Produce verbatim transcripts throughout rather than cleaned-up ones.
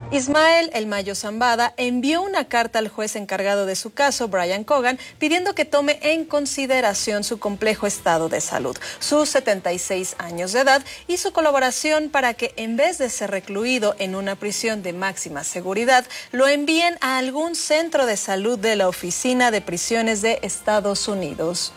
Ismael El Mayo Zambada envió una carta al juez encargado de su caso, Brian Cogan, pidiendo que tome en consideración su complejo estado de salud, sus setenta y seis años de edad y su colaboración para que, en vez de ser recluido en una prisión de máxima seguridad, lo envíen a algún centro de salud de la Oficina de Prisiones de Estados Unidos.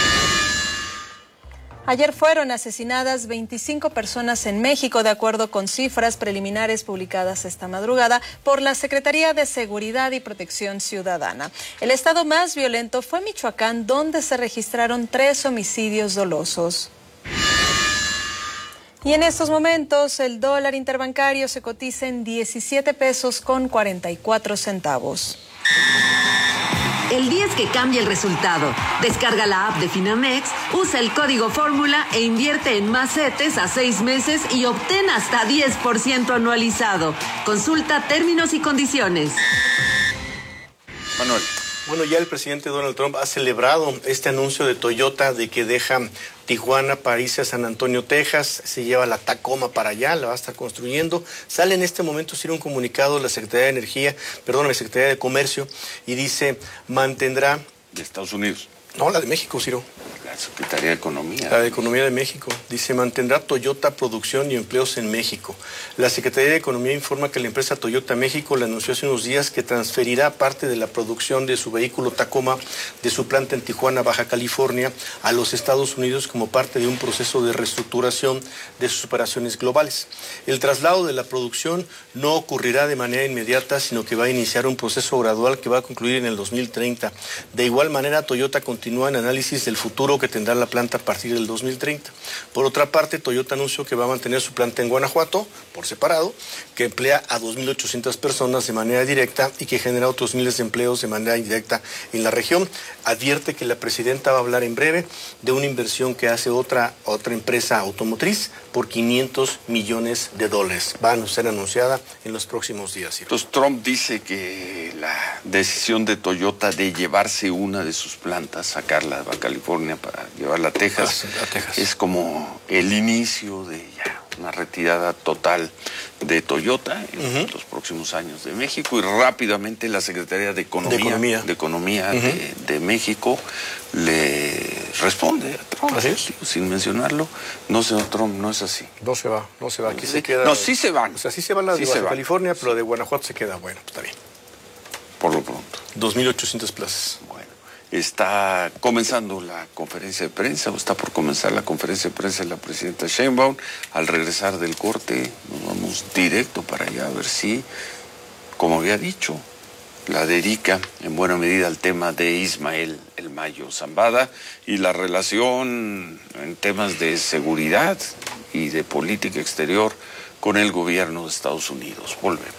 Ayer fueron asesinadas veinticinco personas en México, de acuerdo con cifras preliminares publicadas esta madrugada por la Secretaría de Seguridad y Protección Ciudadana. El estado más violento fue Michoacán, donde se registraron tres homicidios dolosos. Y en estos momentos el dólar interbancario se cotiza en diecisiete pesos con cuarenta y cuatro centavos. El día es que cambia el resultado. Descarga la app de Finamex, usa el código fórmula e invierte en más CETES a seis meses y obtén hasta diez por ciento anualizado. Consulta términos y condiciones. Manuel. Bueno, ya el presidente Donald Trump ha celebrado este anuncio de Toyota de que deja Tijuana para irse a San Antonio, Texas, se lleva la Tacoma para allá, la va a estar construyendo. Sale en este momento, sí, un comunicado de la Secretaría de Energía, perdón, la Secretaría de Comercio, y dice, mantendrá... ¿De Estados Unidos? No, la de México, Ciro. La Secretaría de Economía. La de Economía de México. Dice, mantendrá Toyota producción y empleos en México. La Secretaría de Economía informa que la empresa Toyota México le anunció hace unos días que transferirá parte de la producción de su vehículo Tacoma de su planta en Tijuana, Baja California, a los Estados Unidos como parte de un proceso de reestructuración de sus operaciones globales. El traslado de la producción no ocurrirá de manera inmediata, sino que va a iniciar un proceso gradual que va a concluir en el dos mil treinta. De igual manera, Toyota continúa en análisis del futuro que tendrá la planta a partir del dos mil treinta. Por otra parte, Toyota anunció que va a mantener su planta en Guanajuato, por separado, que emplea a dos mil ochocientas personas de manera directa y que genera otros miles de empleos de manera indirecta en la región. Advierte que la presidenta va a hablar en breve de una inversión que hace otra, otra empresa automotriz por quinientos millones de dólares. Va a ser anunciada en los próximos días. Entonces, Trump dice que la decisión de Toyota de llevarse una de sus plantas, sacarla de Baja California para llevarla a Texas, a Texas, es como el inicio de ya una retirada total de Toyota en uh-huh. los próximos años de México, y rápidamente la Secretaría de Economía de, Economía. de, Economía uh-huh. de, de México le responde a Trump, ¿así es? Sin mencionarlo. No, señor Trump, no es así. No se va, no se va, aquí no, se sí, queda. No, sí se van. O sea, sí se van las sí de Baja California, pero de Guanajuato se queda, bueno, pues está bien. Por lo pronto. dos mil ochocientas plazas. Bueno. Está comenzando la conferencia de prensa, o está por comenzar la conferencia de prensa de la presidenta Sheinbaum. Al regresar del corte, nos vamos directo para allá a ver si, como había dicho, la dedica en buena medida al tema de Ismael El Mayo Zambada y la relación en temas de seguridad y de política exterior con el gobierno de Estados Unidos. Volvemos.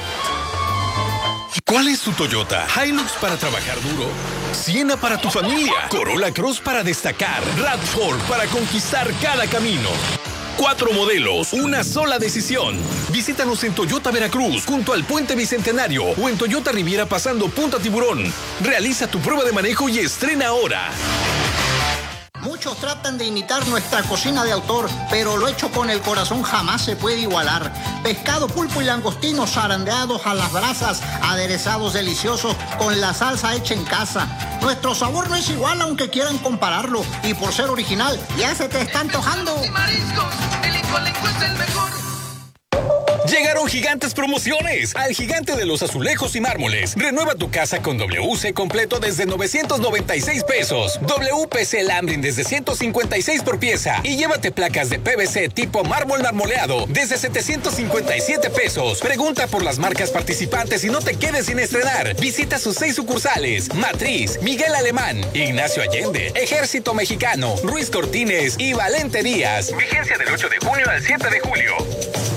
¿Cuál es tu Toyota? Hilux para trabajar duro, Siena para tu familia, Corolla Cross para destacar, RAV cuatro para conquistar cada camino. Cuatro modelos, una sola decisión. Visítanos en Toyota Veracruz, junto al Puente Bicentenario, o en Toyota Riviera pasando Punta Tiburón. Realiza tu prueba de manejo y estrena ahora. Muchos tratan de imitar nuestra cocina de autor, pero lo hecho con el corazón jamás se puede igualar. Pescado, pulpo y langostinos zarandeados a las brasas, aderezados deliciosos con la salsa hecha en casa. Nuestro sabor no es igual aunque quieran compararlo, y por ser original, ya se te está antojando. Mariscos, el Incolenco es el mejor. Llegaron gigantes promociones al Gigante de los Azulejos y Mármoles. Renueva tu casa con W C completo desde novecientos noventa y seis pesos. W P C Lambrin desde ciento cincuenta y seis por pieza. Y llévate placas de P V C tipo mármol marmoleado desde setecientos cincuenta y siete pesos. Pregunta por las marcas participantes y no te quedes sin estrenar. Visita sus seis sucursales: Matriz, Miguel Alemán, Ignacio Allende, Ejército Mexicano, Ruiz Cortines y Valente Díaz. Vigencia del ocho de junio al siete de julio.